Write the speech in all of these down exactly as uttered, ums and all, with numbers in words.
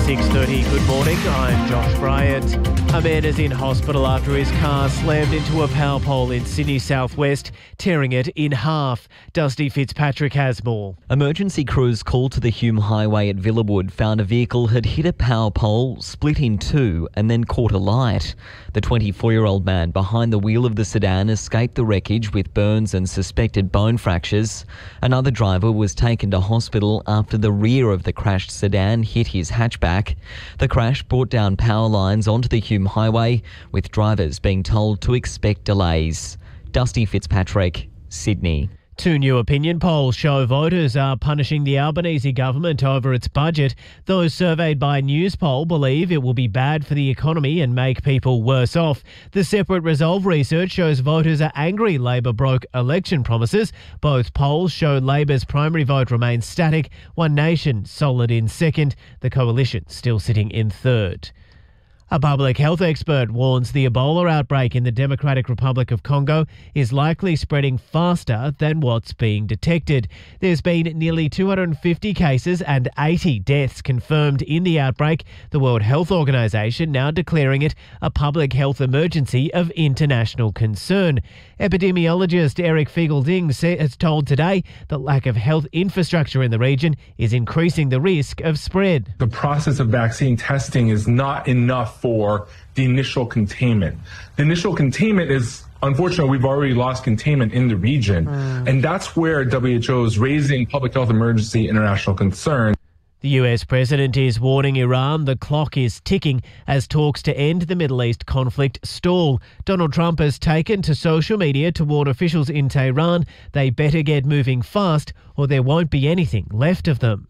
six thirty, good morning. I'm Josh Bryant. A man is in hospital after his car slammed into a power pole in Sydney southwest, tearing it in half. Dusty Fitzpatrick has more. Emergency crews called to the Hume Highway at Villawood found a vehicle had hit a power pole, split in two and then caught alight. The twenty-four-year-old man behind the wheel of the sedan escaped the wreckage with burns and suspected bone fractures. Another driver was taken to hospital after the rear of the crashed sedan hit his hatchback. The crash brought down power lines onto the Hume Highway, with drivers being told to expect delays. Dusty Fitzpatrick, Sydney. Two new opinion polls show voters are punishing the Albanese government over its budget. Those surveyed by Newspoll believe it will be bad for the economy and make people worse off. The Separate Resolve research shows voters are angry Labor broke election promises. Both polls show Labor's primary vote remains static, One Nation solid in second, the Coalition still sitting in third. A public health expert warns the Ebola outbreak in the Democratic Republic of Congo is likely spreading faster than what's being detected. There's been nearly two hundred fifty cases and eighty deaths confirmed in the outbreak, the World Health Organization now declaring it a public health emergency of international concern. Epidemiologist Eric Fiegelding has told Today that lack of health infrastructure in the region is increasing the risk of spread. The process of vaccine testing is not enough for the initial containment. The initial containment is, unfortunately, we've already lost containment in the region. Mm. And that's where W H O is raising public health emergency international concern. The U S president is warning Iran the clock is ticking as talks to end the Middle East conflict stall. Donald Trump has taken to social media to warn officials in Tehran they better get moving fast or there won't be anything left of them.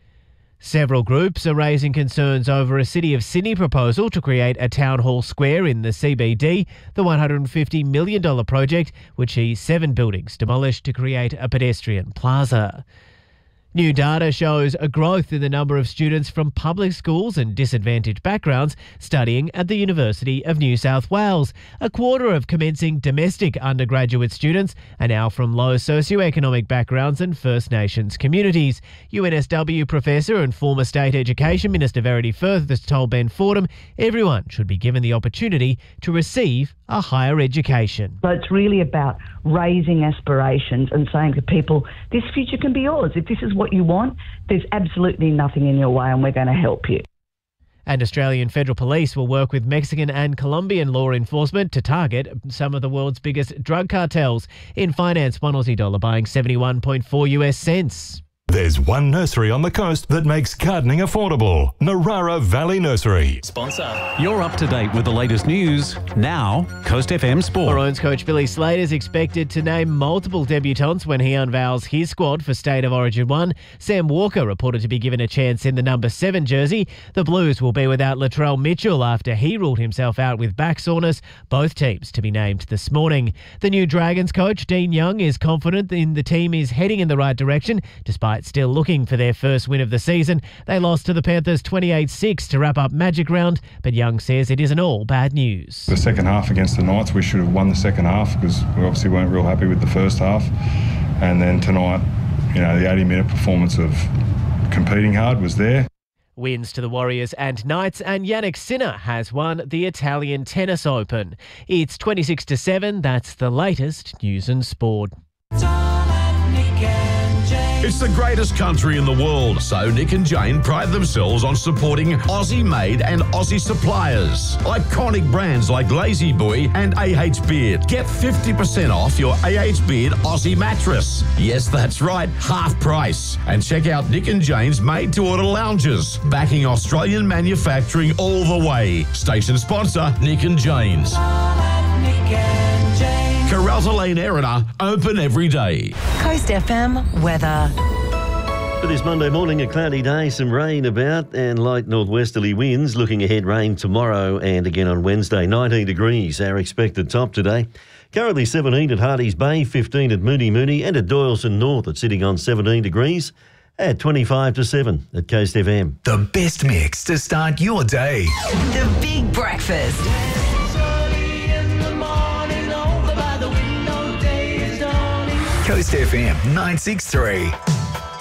Several groups are raising concerns over a City of Sydney proposal to create a town hall square in the C B D. The one hundred fifty million dollars project would see seven buildings demolished to create a pedestrian plaza. New data shows a growth in the number of students from public schools and disadvantaged backgrounds studying at the University of New South Wales. A quarter of commencing domestic undergraduate students are now from low socioeconomic backgrounds and First Nations communities. U N S W professor and former State Education Minister Verity Firth has told Ben Fordham everyone should be given the opportunity to receive a higher education. So it's really about raising aspirations and saying to people, this future can be yours. If this is what you want, there's absolutely nothing in your way and we're going to help you. And Australian Federal Police will work with Mexican and Colombian law enforcement to target some of the world's biggest drug cartels. In finance, one Aussie dollar buying seventy-one point four US cents. There's one nursery on the coast that makes gardening affordable. Narara Valley Nursery. Sponsor. You're up to date with the latest news. Now, Coast F M Sport. Maroons coach Billy Slater is expected to name multiple debutants when he unveils his squad for State of Origin one. Sam Walker reported to be given a chance in the number seven jersey. The Blues will be without Latrell Mitchell after he ruled himself out with back soreness. Both teams to be named this morning. The new Dragons coach Dean Young is confident in the team is heading in the right direction despite still looking for their first win of the season. They lost to the Panthers twenty-eight six to wrap up Magic Round, but Young says it isn't all bad news. The second half against the Knights, we should have won the second half because we obviously weren't real happy with the first half. And then tonight, you know, the eighty-minute performance of competing hard was there. Wins to the Warriors and Knights, and Jannik Sinner has won the Italian Tennis Open. It's twenty-six to seven. That's the latest news and sport. It's the greatest country in the world, so Nick and Jane pride themselves on supporting Aussie-made and Aussie suppliers. Iconic brands like Lazy Boy and A H Beard. Get fifty percent off your A H Beard Aussie mattress. Yes, that's right, half price. And check out Nick and Jane's made-to-order lounges, backing Australian manufacturing all the way. Station sponsor, Nick and Jane's. Carralta Lane Erina, open every day. Coast F M weather. For this Monday morning, a cloudy day, some rain about and light northwesterly winds. Looking ahead, rain tomorrow and again on Wednesday. nineteen degrees, our expected top today. Currently seventeen at Hardy's Bay, fifteen at Mooney Mooney and at Doyleson North. It's sitting on seventeen degrees at twenty-five to seven at Coast F M. The best mix to start your day. The Big Breakfast. Coast F M nine six three.